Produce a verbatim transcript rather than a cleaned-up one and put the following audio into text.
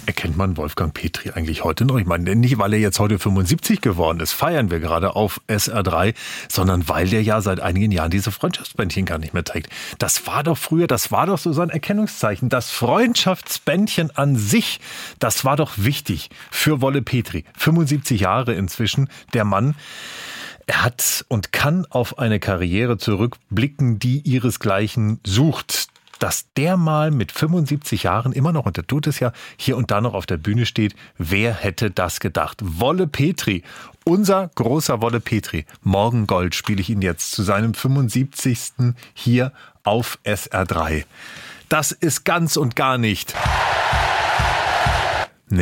erkennt man Wolfgang Petri eigentlich heute noch? Ich meine, nicht, weil er jetzt heute fünfundsiebzig geworden ist, feiern wir gerade auf S R drei, sondern weil der ja seit einigen Jahren diese Freundschaftsbändchen gar nicht mehr trägt. Das war doch früher, das war doch so sein Erkennungszeichen. Das Freundschaftsbändchen an sich, das war doch wichtig für Wolle Petri. fünfundsiebzig Jahre inzwischen, der Mann. Er hat und kann auf eine Karriere zurückblicken, die ihresgleichen sucht. Dass der mal mit fünfundsiebzig Jahren immer noch, und der tut es ja, hier und da noch auf der Bühne steht, wer hätte das gedacht? Wolle Petri, unser großer Wolle Petri. Morgengold spiele ich ihn jetzt zu seinem fünfundsiebzigsten hier auf S R drei. Das ist ganz und gar nicht